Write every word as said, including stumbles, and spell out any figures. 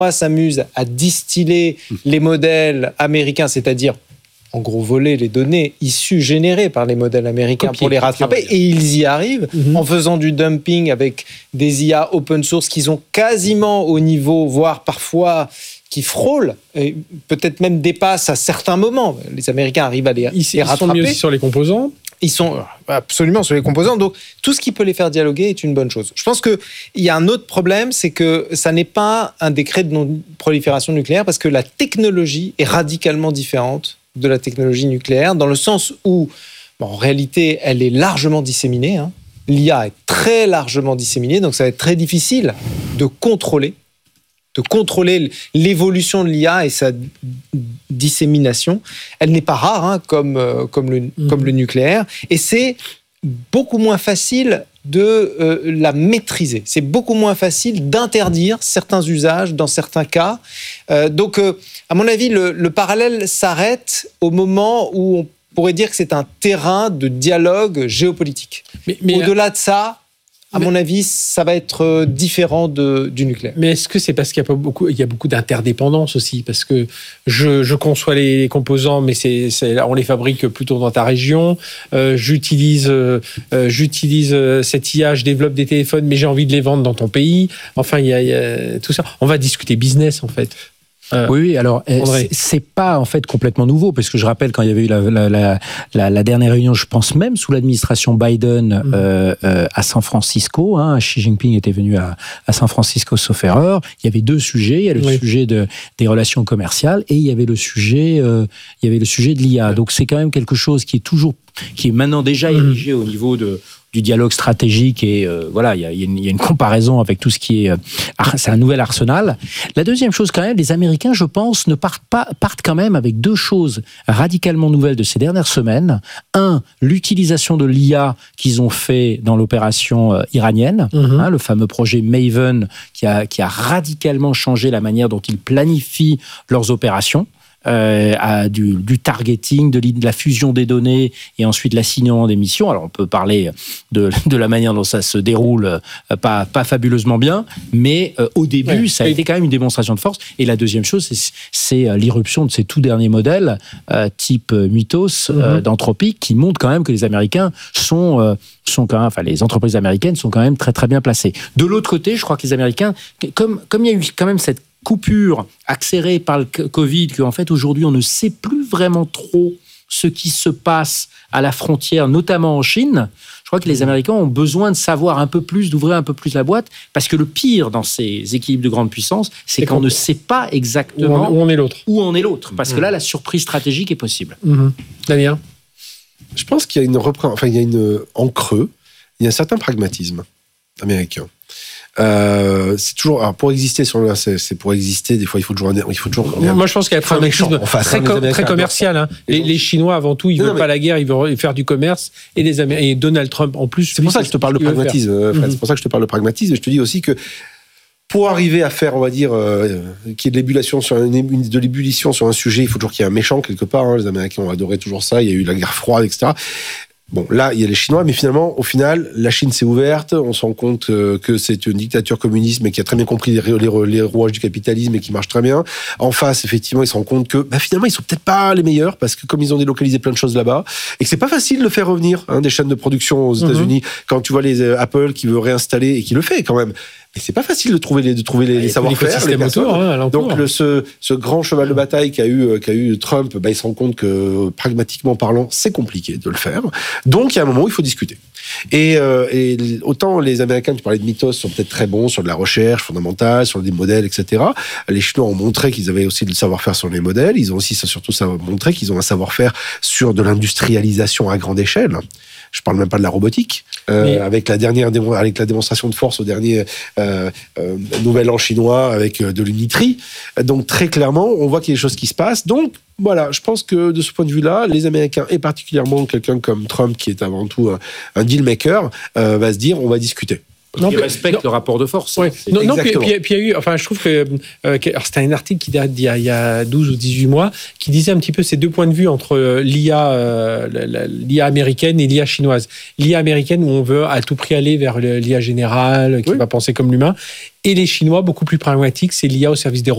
s'amuse à distiller les modèles américains, c'est-à-dire en gros voler les données issues, générées par les modèles américains copier, pour les rattraper. Et ils y arrivent mm-hmm. en faisant du dumping avec des I A open source qu'ils ont quasiment au niveau, voire parfois qui frôlent, et peut-être même dépassent à certains moments. Les Américains arrivent à les, ils, les rattraper. Ils sont mieux aussi sur les composants. Ils sont absolument sur les composants. Donc, tout ce qui peut les faire dialoguer est une bonne chose. Je pense qu'il y a un autre problème, c'est que ça n'est pas un décret de non-prolifération nucléaire parce que la technologie est radicalement différente de la technologie nucléaire, dans le sens où, bon, en réalité, elle est largement disséminée. Hein. L'I A est très largement disséminée, donc ça va être très difficile de contrôler, de contrôler l'évolution de l'I A et sa dissémination. Elle n'est pas rare, hein, comme, euh, comme, le, mmh. comme le nucléaire, et c'est beaucoup moins facile de euh, la maîtriser. C'est beaucoup moins facile d'interdire certains usages dans certains cas. Euh, donc, euh, à mon avis, le, le parallèle s'arrête au moment où on pourrait dire que c'est un terrain de dialogue géopolitique. Mais, mais au-delà de ça, à mais, mon avis, ça va être différent de, du nucléaire. Mais est-ce que c'est parce qu'il y a, pas beaucoup, il y a beaucoup d'interdépendance aussi ? Parce que je, je conçois les composants, mais c'est, c'est, on les fabrique plutôt dans ta région. Euh, j'utilise, euh, j'utilise cette I A, je développe des téléphones, mais j'ai envie de les vendre dans ton pays. Enfin, il y a, il y a tout ça. On va discuter business, en fait. Euh, oui, oui, alors c'est, c'est pas en fait complètement nouveau, parce que je rappelle quand il y avait eu la, la, la, la, la dernière réunion, je pense même sous l'administration Biden mmh. euh, euh, à San Francisco, hein, Xi Jinping était venu à, à San Francisco sauf erreur, il y avait deux sujets, il y a le oui. sujet de, des relations commerciales et il y avait le sujet, euh, il y avait le sujet de l'I A. Donc c'est quand même quelque chose qui est toujours, qui est maintenant déjà érigé mmh. au niveau de du dialogue stratégique et euh, voilà, il y a, y, a y a une comparaison avec tout ce qui est, euh, c'est un nouvel arsenal. La deuxième chose quand même, les Américains, je pense, ne partent pas, partent quand même avec deux choses radicalement nouvelles de ces dernières semaines. Un, l'utilisation de l'I A qu'ils ont fait dans l'opération euh, iranienne, mm-hmm. hein, le fameux projet Maven qui a, qui a radicalement changé la manière dont ils planifient leurs opérations. Euh, à du, du targeting, de, de la fusion des données et ensuite l'assignement des missions. Alors on peut parler de, de la manière dont ça se déroule, euh, pas, pas fabuleusement bien, mais euh, au début ouais. ça a été quand même une démonstration de force. Et la deuxième chose, c'est, c'est l'irruption de ces tout derniers modèles euh, type Mythos mm-hmm. euh, d'Anthropic qui montrent quand même que les Américains sont, euh, sont quand même, enfin les entreprises américaines sont quand même très très bien placées. De l'autre côté, je crois que les Américains, comme, comme il y a eu quand même cette coupure accélérée par le Covid, qu'en fait aujourd'hui on ne sait plus vraiment trop ce qui se passe à la frontière, notamment en Chine. Je crois que les Américains ont besoin de savoir un peu plus, d'ouvrir un peu plus la boîte, parce que le pire dans ces équilibres de grande puissance, c'est, c'est qu'on ne sait pas exactement où on est l'autre. Où on est l'autre, parce mmh. que là, la surprise stratégique est possible. Mmh. Damien ? Je pense qu'il y a une repré... enfin, il y a une en creux, il y a un certain pragmatisme américain. Euh, c'est toujours, alors pour exister sur le, c'est, c'est pour exister. Des fois, il faut toujours, il faut toujours. Moi, je pense qu'il y a un pragmatisme très, com- très commercial. Hein. Les, les Chinois, avant tout, ils non, veulent non, pas mais... la guerre, ils veulent faire du commerce. Et les Américains, et Donald Trump, en plus. C'est pour ça que je te parle de pragmatisme, Fred. Mm-hmm. C'est pour ça que je te parle de pragmatisme. Et je te dis aussi que pour arriver à faire, on va dire, euh, qu'il y ait de l'ébullition sur une, une, de l'ébullition sur un sujet, il faut toujours qu'il y ait un méchant quelque part. Hein. Les Américains ont adoré toujours ça. Il y a eu la guerre froide, et cetera. Bon, là, il y a les Chinois, mais finalement, au final, la Chine s'est ouverte. On se rend compte que c'est une dictature communiste, mais qui a très bien compris les, les, les rouages du capitalisme et qui marche très bien. En face, effectivement, ils se rendent compte que bah, finalement, ils sont peut-être pas les meilleurs, parce que comme ils ont délocalisé plein de choses là-bas, et que c'est pas facile de faire revenir hein, des chaînes de production aux États-Unis. Mm-hmm. Quand tu vois les euh, Apple qui veut réinstaller, et qui le fait quand même. Mais c'est pas facile de trouver les, de trouver les, les savoir-faire, les personnes. Autour, hein, donc le, ce, ce grand cheval de bataille qu'a eu, qu'a eu Trump, bah, il se rend compte que pragmatiquement parlant, c'est compliqué de le faire. Donc il y a un moment où il faut discuter. Et, euh, et autant les Américains, tu parlais de Mythos, sont peut-être très bons sur de la recherche fondamentale, sur des modèles, et cetera. Les Chinois ont montré qu'ils avaient aussi le savoir-faire sur les modèles. Ils ont aussi surtout ça montré qu'ils ont un savoir-faire sur de l'industrialisation à grande échelle. Je parle même pas de la robotique, euh, Mais... avec la dernière démo... avec la démonstration de force au dernier euh, euh, Nouvel An chinois avec de l'unitrie. Donc très clairement, on voit qu'il y a des choses qui se passent. Donc voilà, je pense que de ce point de vue-là, les Américains, et particulièrement quelqu'un comme Trump, qui est avant tout un, un deal maker, euh, va se dire, on va discuter. Non, qui respecte non. le rapport de force. Ouais. Non, non, puis, puis, puis il y a eu, enfin, je trouve que euh, c'était un article qui date d'il y a, il y a douze ou dix-huit mois, qui disait un petit peu ces deux points de vue entre l'I A, euh, l'I A américaine et l'I A chinoise. L'I A américaine où on veut à tout prix aller vers l'I A générale, qui oui. va penser comme l'humain, et les Chinois beaucoup plus pragmatiques, c'est l'I A au service des